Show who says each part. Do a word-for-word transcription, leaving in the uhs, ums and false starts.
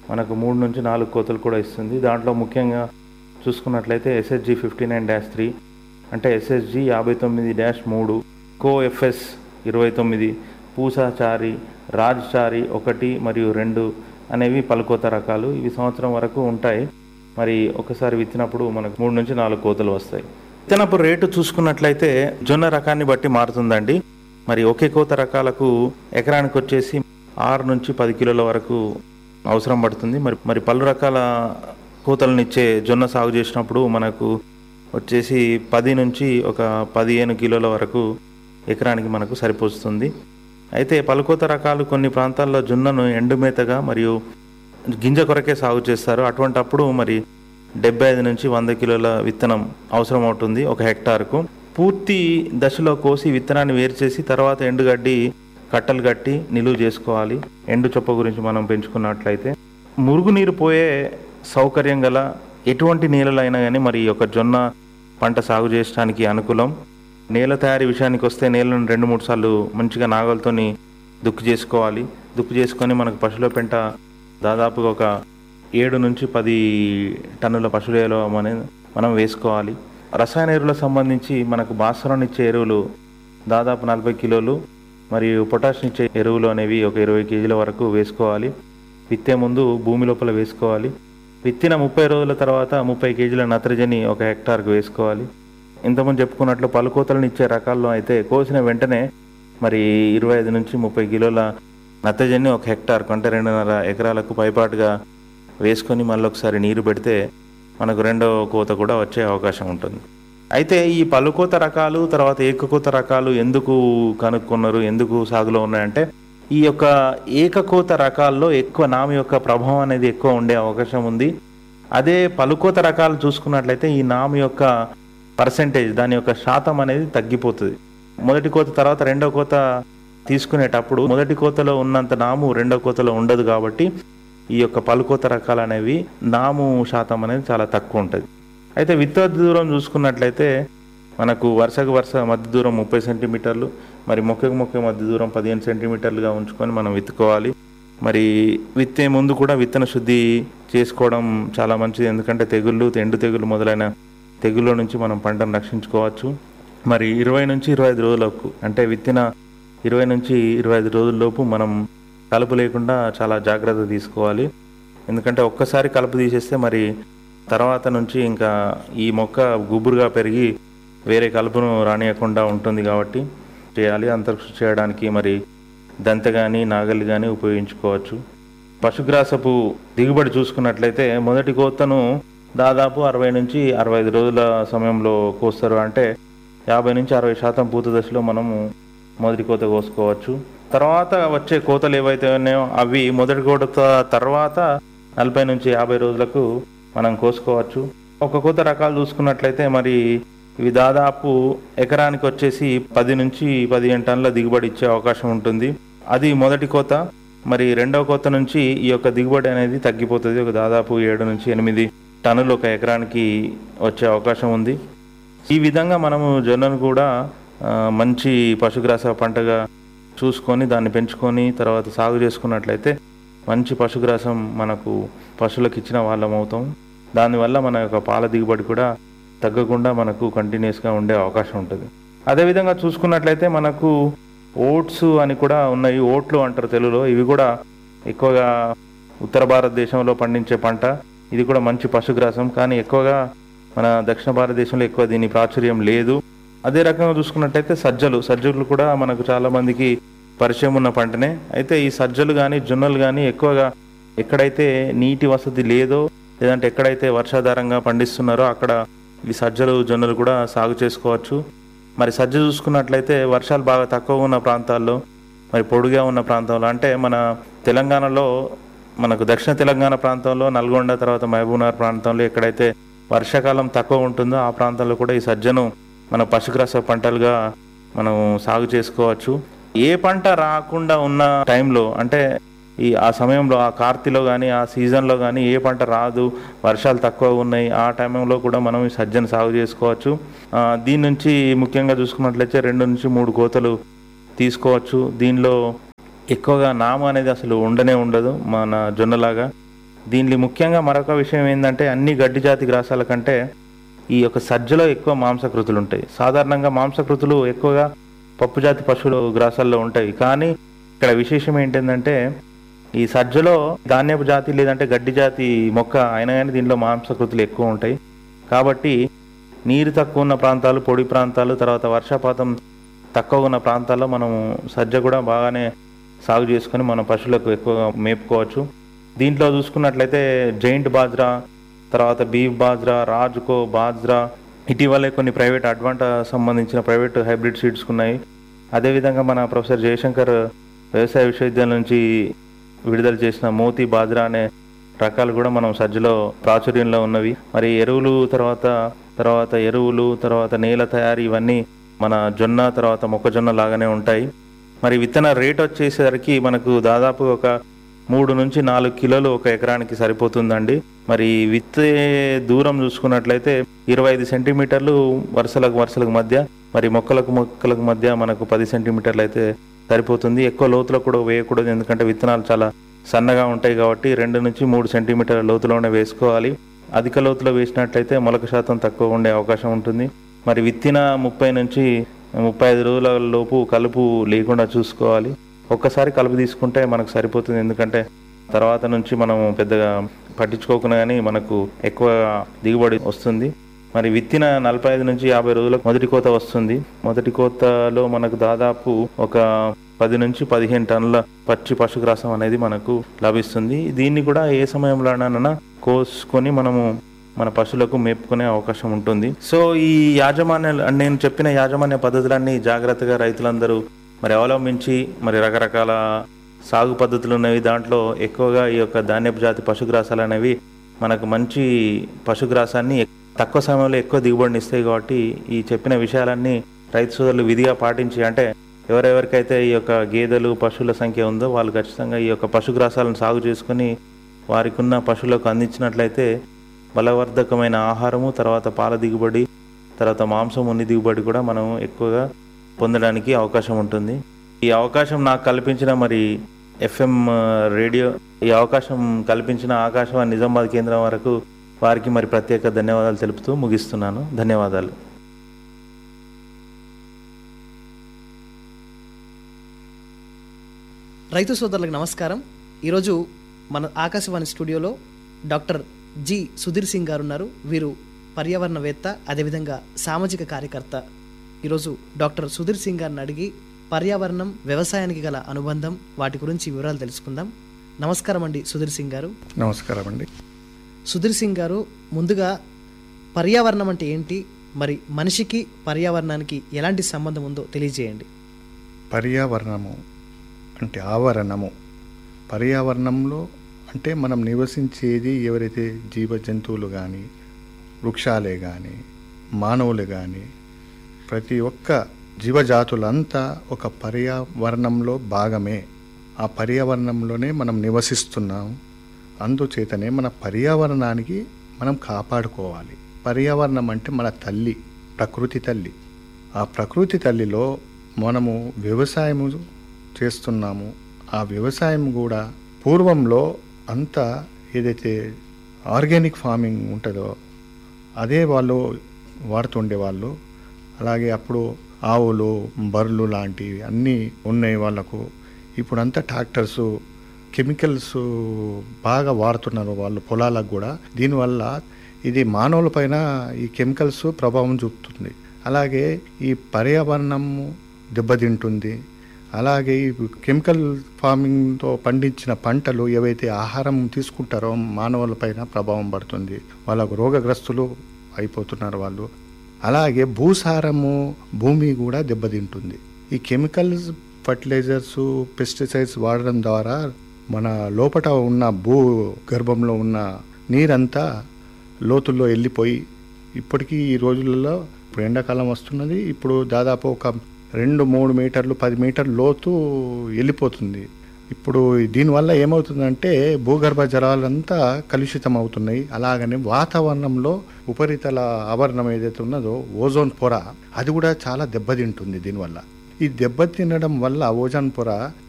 Speaker 1: మనకు మూడు నుంచి నాలుగు కోతలు కూడా ఇస్తుంది. దాంట్లో ముఖ్యంగా చూసుకున్నట్లయితే SSG fifty nine dash three అంటే ఎస్ఎస్జి యాభై తొమ్మిది డాష్ మూడు, కోఎఫ్ఎస్ ఇరవై తొమ్మిది, పూసాచారి, రాజ్చారి ఒకటి మరియు రెండు అనేవి పలుకోత రకాలు. ఇవి సంవత్సరం వరకు ఉంటాయి. మరి ఒకసారి విత్తినప్పుడు మనకు మూడు నుంచి నాలుగు కోతలు వస్తాయి. విత్తనపు రేటు చూసుకున్నట్లయితే జొన్న రకాన్ని బట్టి మారుతుందండి. మరి ఒకే కోత రకాలకు ఎకరానికి వచ్చేసి ఆరు నుంచి పది కిలోల వరకు అవసరం పడుతుంది. మరి మరి పలు రకాల కోతలను ఇచ్చే జొన్న సాగు చేసినప్పుడు మనకు వచ్చేసి పది నుంచి ఒక పదిహేను కిలోల వరకు ఎకరానికి మనకు సరిపోతుంది. అయితే పలుకోత రకాలు కొన్ని ప్రాంతాల్లో జొన్నను ఎండుమేతగా మరియు గింజ కొరకే సాగు చేస్తారు. అటువంటప్పుడు మరి డెబ్బై ఐదు నుంచి వంద కిలోల విత్తనం అవసరం అవుతుంది ఒక హెక్టార్కు. పూర్తి దశలో కోసి విత్తనాన్ని వేరు చేసి తర్వాత ఎండుగడ్డి కట్టలు కట్టి నిలువ చేసుకోవాలి. ఎండు చొప్ప గురించి మనం పెంచుకున్నట్లయితే మురుగునీరు పోయే సౌకర్యం గల ఎటువంటి నేలలైనా కానీ మరి ఒక జొన్న పంట సాగు చేయడానికి అనుకూలం. నేల తయారీ విషయానికి వస్తే నేలను రెండు మూడు సార్లు మంచిగా నాగలతోని దుక్కు చేసుకోవాలి. దుక్కు చేసుకొని మనకు పశువుల పెంట దాదాపుగా ఒక ఏడు నుంచి పది టన్నుల పశువుల అనేది మనం వేసుకోవాలి. రసాయన ఎరువులకు సంబంధించి మనకు భాస్వరం ఇచ్చే ఎరువులు దాదాపు నలభై కిలోలు మరియు పొటాషియం ఇచ్చే ఎరువులు అనేవి ఒక ఇరవై కేజీల వరకు వేసుకోవాలి. విత్తే ముందు భూమి లోపల వేసుకోవాలి. విత్తిన ముప్పై రోజుల తర్వాత ముప్పై కేజీల నత్రజని ఒక హెక్టార్కు వేసుకోవాలి. ఇంతకుముందు చెప్పుకున్నట్లు పలుకోతలను ఇచ్చే రకాల్లో అయితే కోసిన వెంటనే మరి ఇరవై ఐదు నుంచి ముప్పై కిలోల నత్రజని ఒక హెక్టార్కు అంటే రెండున్నర ఎకరాలకు పైపాటుగా వేసుకొని మళ్ళీ ఒకసారి నీరు పెడితే మనకు రెండో కోత కూడా వచ్చే అవకాశం ఉంటుంది. అయితే ఈ పలుకోత రకాలు తర్వాత ఏకకోత రకాలు ఎందుకు కనుక్కున్నారు, ఎందుకు సాగులో ఉన్నాయంటే ఈ యొక్క ఏకకోత రకాల్లో ఎక్కువ నామ యొక్క ప్రభావం అనేది ఎక్కువ ఉండే అవకాశం ఉంది. అదే పలుకోత రకాలు చూసుకున్నట్లయితే ఈ నామ యొక్క పర్సెంటేజ్ దాని యొక్క శాతం అనేది తగ్గిపోతుంది. మొదటి కోత తర్వాత రెండో కోత తీసుకునేటప్పుడు మొదటి కోతలో ఉన్నంత నాము రెండో కోతలో ఉండదు. కాబట్టి ఈ యొక్క పలుకోత రకాలు అనేవి నాము శాతం అనేది చాలా తక్కువ ఉంటుంది. అయితే విత్తన దూరం చూసుకున్నట్లయితే మనకు వరుసకు వరుస మధ్య దూరం ముప్పై సెంటీమీటర్లు మరి మొక్కకు మొక్క మధ్య దూరం పదిహేను సెంటీమీటర్లుగా ఉంచుకొని మనం విత్తుకోవాలి. మరి విత్తే ముందు కూడా విత్తన శుద్ధి చేసుకోవడం చాలా మంచిది. ఎందుకంటే తెగుళ్ళు ఎండు తెగుళ్ళు మొదలైన తెగుళ్ళ నుంచి మనం పంటను రక్షించుకోవచ్చు. మరి ఇరవై నుంచి ఇరవై ఐదు రోజులకు అంటే విత్తిన ఇరవై నుంచి ఇరవై ఐదు రోజుల్లోపు మనం కలుపు లేకుండా చాలా జాగ్రత్త తీసుకోవాలి. ఎందుకంటే ఒక్కసారి కలుపు తీసేస్తే మరి తర్వాత నుంచి ఇంకా ఈ మొక్క గుబురుగా పెరిగి వేరే కలుపును రానియకుండా ఉంటుంది. కాబట్టి చేయాలి. అంతర్కృషి చేయడానికి మరి దంతె కానీ నాగలి కానీ ఉపయోగించుకోవచ్చు. పశుగ్రాసపు దిగుబడి చూసుకున్నట్లయితే మొదటి కోతను దాదాపు అరవై నుంచి అరవై ఐదు రోజుల సమయంలో కోస్తారు. అంటే యాభై నుంచి అరవై శాతం పూత దశలో మనము మొదటి కోత కోసుకోవచ్చు. తర్వాత వచ్చే కోతలు ఏవైతే ఉన్నాయో అవి మొదటి కోత తర్వాత నలభై నుంచి యాభై రోజులకు మనం కోసుకోవచ్చు. ఒక కోత రకాలు చూసుకున్నట్లయితే మరి ఇవి దాదాపు ఎకరానికి వచ్చేసి పది నుంచి పదిహేను టన్నుల దిగుబడి ఇచ్చే అవకాశం ఉంటుంది. అది మొదటి కోత. మరి రెండవ కోత నుంచి ఈ యొక్క దిగుబడి అనేది తగ్గిపోతుంది. ఒక దాదాపు ఏడు నుంచి ఎనిమిది టన్నులు ఒక ఎకరానికి వచ్చే అవకాశం ఉంది. ఈ విధంగా మనము జొన్నను కూడా మంచి పశుగ్రాస పంటగా చూసుకొని దాన్ని పెంచుకొని తర్వాత సాగు చేసుకున్నట్లయితే మంచి పశుగ్రాసం మనకు పశువులకు ఇచ్చిన వాళ్ళం అవుతాం. దానివల్ల మన యొక్క పాల దిగుబడి కూడా తగ్గకుండా మనకు కంటిన్యూస్గా ఉండే అవకాశం ఉంటుంది. అదేవిధంగా చూసుకున్నట్లయితే మనకు ఓట్స్ అని కూడా ఉన్నాయి. ఓట్లు అంటారు తెలుగులో. ఇవి కూడా ఎక్కువగా ఉత్తర భారతదేశంలో పండించే పంట. ఇది కూడా మంచి పశుగ్రాసం. కానీ ఎక్కువగా మన దక్షిణ భారతదేశంలో ఎక్కువ దీని ప్రాచుర్యం లేదు. అదే రకంగా చూసుకున్నట్టయితే సజ్జలు సజ్జలు కూడా మనకు చాలా మందికి పరిచయం ఉన్న పంటనే. అయితే ఈ సజ్జలు కానీ జొన్నలు కానీ ఎక్కువగా ఎక్కడైతే నీటి వసతి లేదో లేదంటే ఎక్కడైతే వర్షాధారంగా పండిస్తున్నారో అక్కడ ఈ సజ్జలు జొన్నలు కూడా సాగు చేసుకోవచ్చు. మరి సజ్జ చూసుకున్నట్లయితే వర్షాలు బాగా తక్కువ ఉన్న ప్రాంతాల్లో మరి పొడిగా ఉన్న ప్రాంతంలో అంటే మన తెలంగాణలో మనకు దక్షిణ తెలంగాణ ప్రాంతంలో నల్గొండ తర్వాత మహబూబ్నగర్ ప్రాంతంలో ఎక్కడైతే వర్షాకాలం తక్కువ ఉంటుందో ఆ ప్రాంతాల్లో కూడా ఈ సజ్జను మన పశుగ్రాస పంటలుగా మనం సాగు చేసుకోవచ్చు. ఏ పంట రాకుండా ఉన్న టైంలో అంటే ఈ ఆ సమయంలో ఆ కార్తీలో కానీ ఆ సీజన్లో కానీ ఏ పంట రాదు, వర్షాలు తక్కువ ఉన్నాయి, ఆ టైంలో కూడా మనం ఈ సజ్జను సాగు చేసుకోవచ్చు. దీని నుంచి ముఖ్యంగా చూసుకున్నట్లయితే రెండు నుంచి మూడు కోతలు తీసుకోవచ్చు. దీనిలో ఎక్కువగా నామ అనేది అసలు ఉండనే ఉండదు మన జొన్నలాగా. దీనిలో ముఖ్యంగా మరొక విషయం ఏంటంటే అన్ని గడ్డి జాతి గ్రాసాల కంటే ఈ యొక్క సజ్జలో ఎక్కువ మాంసకృతులు ఉంటాయి. సాధారణంగా మాంసకృతులు ఎక్కువగా పప్పు జాతి పశువుల గ్రాసాల్లో ఉంటాయి. కానీ ఇక్కడ విశేషం ఏంటంటే ఈ సజ్జలో ధాన్యపు జాతి లేదంటే గడ్డి జాతి మొక్క అయినా కానీ దీనిలో మాంసకృతులు ఎక్కువ ఉంటాయి. కాబట్టి నీరు తక్కువ ఉన్న ప్రాంతాలు, పొడి ప్రాంతాలు, తర్వాత వర్షపాతం తక్కువ ఉన్న ప్రాంతాల్లో మనం సజ్జ కూడా బాగానే సాగు చేసుకొని మన పశువులకు ఎక్కువగా మేపుకోవచ్చు. దీంట్లో చూసుకున్నట్లయితే జైంట్ బాజ్రా, తర్వాత బీఫ్ బాజ్రా, రాజ్కో బాజ్రా, ఇటీవలే కొన్ని ప్రైవేట్ అడ్వాంటా సంబంధించిన ప్రైవేట్ హైబ్రిడ్ సీడ్స్ ఉన్నాయి. అదేవిధంగా మన ప్రొఫెసర్ జయశంకర్ వ్యవసాయ విశ్వవిద్యాలయం నుంచి విడుదల చేసిన మోతీ బాజ్రా అనే రకాలు కూడా మనం సజ్జలో ప్రాచుర్యంలో ఉన్నవి. మరి ఎరువులు తర్వాత తర్వాత ఎరువులు తర్వాత నేల తయారీ ఇవన్నీ మన జొన్న తర్వాత మొక్కజొన్న లాగానే ఉంటాయి. మరి విత్తన రేట్ వచ్చేసరికి మనకు దాదాపు ఒక మూడు నుంచి నాలుగు కిలోలు ఒక ఎకరానికి సరిపోతుందండి. మరి విత్తే దూరం చూసుకున్నట్లయితే ఇరవై ఐదు సెంటీమీటర్లు వరుసలకు వరుసలకు మధ్య, మరి మొక్కలకు మొక్కలకు మధ్య మనకు పది సెంటీమీటర్లు అయితే సరిపోతుంది. ఎక్కువ లోతులో కూడా వేయకూడదు, ఎందుకంటే విత్తనాలు చాలా సన్నగా ఉంటాయి కాబట్టి రెండు నుంచి మూడు సెంటీమీటర్ల లోతులోనే వేసుకోవాలి. అధిక లోతులో వేసినట్లయితే మొలక శాతం తక్కువ ఉండే అవకాశం ఉంటుంది. మరి విత్తిన ముప్పై నుంచి ముప్పై ఐదు రోజుల లోపు కలుపు లేకుండా చూసుకోవాలి. ఒక్కసారి కలుపు తీసుకుంటే మనకు సరిపోతుంది, ఎందుకంటే తర్వాత నుంచి మనం పెద్దగా పట్టించుకోకుండా కానీ మనకు ఎక్కువ దిగుబడి వస్తుంది. మరి విత్తిన నలభై ఐదు నుంచి యాభై రోజులకు మొదటి కోత వస్తుంది. మొదటి కోతలో మనకు దాదాపు ఒక పది నుంచి పదిహేను టన్నుల పచ్చి పశుగ్రాసం అనేది మనకు లభిస్తుంది. దీన్ని కూడా ఏ సమయంలోనైనా కోసుకొని మనము మన పశువులకు మేపుకునే అవకాశం ఉంటుంది. సో ఈ యాజమాన్య నేను చెప్పిన యాజమాన్య పద్ధతులన్నీ జాగ్రత్తగా రైతులందరూ మరి అవలంబించి, మరి రకరకాల సాగు పద్ధతులు ఉన్నవి. దాంట్లో ఎక్కువగా ఈ యొక్క ధాన్యపు జాతి పశుగ్రాసాలు అనేవి మనకు మంచి పశుగ్రాసాన్ని తక్కువ సమయంలో ఎక్కువ దిగుబడిని ఇస్తాయి. కాబట్టి ఈ చెప్పిన విషయాలన్నీ రైతు సోదరులు విధిగా పాటించి, అంటే ఎవరెవరికైతే ఈ యొక్క గేదెలు పశువుల సంఖ్య ఉందో వాళ్ళు ఖచ్చితంగా ఈ యొక్క పశుగ్రాసాలను సాగు చేసుకుని వారికి ఉన్న పశువులకు అందించినట్లయితే బలవర్ధకమైన ఆహారము, తర్వాత పాల దిగుబడి, తర్వాత మాంసం ఉన్ని దిగుబడి కూడా మనం ఎక్కువగా పొందడానికి అవకాశం ఉంటుంది. ఈ అవకాశం నాకు కల్పించిన మరి ఎఫ్ఎం రేడియో ఈ అవకాశం కల్పించిన ఆకాశవాణి నిజామాబాద్ కేంద్రం వరకు వారికి మరి ప్రత్యేక ధన్యవాదాలు తెలుపుతూ ముగిస్తున్నాను. ధన్యవాదాలు.
Speaker 2: రైతు సోదరులకు నమస్కారం. ఈరోజు మన ఆకాశవాణి స్టూడియోలో డాక్టర్ జి సుధీర్ సింగ్ గారు ఉన్నారు. వీరు పర్యావరణవేత్త, అదేవిధంగా సామాజిక కార్యకర్త. ఈరోజు డాక్టర్ సుధీర్ సింగ్ గారిని అడిగి పర్యావరణం, వ్యవసాయానికి గల అనుబంధం, వాటి గురించి వివరాలు తెలుసుకుందాం. నమస్కారం అండి సుధీర్ సింగ్ గారు.
Speaker 3: నమస్కారం అండి.
Speaker 2: సుధీర్ సింగ్ గారు, ముందుగా పర్యావరణం అంటే ఏంటి, మరి మనిషికి పర్యావరణానికి ఎలాంటి సంబంధం ఉందో తెలియజేయండి.
Speaker 3: పర్యావరణము అంటే ఆవరణము. పర్యావరణంలో అంటే మనం నివసించేది ఎవరైతే జీవ జంతువులు కానీ, వృక్షాలే కానీ, మానవులు కానీ, ప్రతి ఒక్క జీవజాతులంతా ఒక పర్యావరణంలో భాగమే. ఆ పర్యావరణంలోనే మనం నివసిస్తున్నాం. అందుచేతనే మన పర్యావరణానికి మనం కాపాడుకోవాలి. పర్యావరణం అంటే మన తల్లి, ప్రకృతి తల్లి. ఆ ప్రకృతి తల్లిలో మనము వ్యవసాయము చేస్తున్నాము. ఆ వ్యవసాయం కూడా పూర్వంలో అంతా ఏదైతే ఆర్గానిక్ ఫార్మింగ్ ఉంటుందో అదే వాళ్ళు వాడుతుండే వాళ్ళు. అలాగే అప్పుడు ఆవులు, బర్రెలు లాంటివి అన్నీ ఉన్నాయి వాళ్ళకు. ఇప్పుడంతా ట్రాక్టర్సు, కెమికల్స్ బాగా వాడుతున్నారు వాళ్ళు పొలాలకు కూడా. దీనివల్ల ఇది మానవుల పైన ఈ కెమికల్స్ ప్రభావం చూపుతుంది. అలాగే ఈ పర్యావరణం దెబ్బతింటుంది. అలాగే ఈ కెమికల్ ఫార్మింగ్తో పండించిన పంటలు ఏవైతే ఆహారం తీసుకుంటారో మానవుల పైన ప్రభావం పడుతుంది. వాళ్ళకు రోగగ్రస్తులు అయిపోతున్నారు వాళ్ళు. అలాగే భూసారము, భూమి కూడా దెబ్బతింటుంది. ఈ కెమికల్స్, ఫర్టిలైజర్స్, పెస్టిసైడ్స్ వాడడం ద్వారా మన లోపట ఉన్న భూ గర్భంలో ఉన్న నీరంతా లోతుల్లో వెళ్ళిపోయి ఇప్పటికీ ఈ రోజులలో ఇప్పుడు ఎండాకాలం వస్తున్నది. ఇప్పుడు దాదాపు ఒక రెండు మూడు మీటర్లు పది మీటర్ల లోతు వెళ్ళిపోతుంది. ఇప్పుడు దీనివల్ల ఏమవుతుందంటే భూగర్భ జలాలంతా కలుషితం అవుతున్నాయి. అలాగనే వాతావరణంలో ఉపరితల ఆవరణం ఏదైతే ఉన్నదో ఓజోన్ పొర అది కూడా చాలా దెబ్బతింటుంది దీనివల్ల. ఈ దెబ్బతినడం వల్ల ఓజోన్ పొర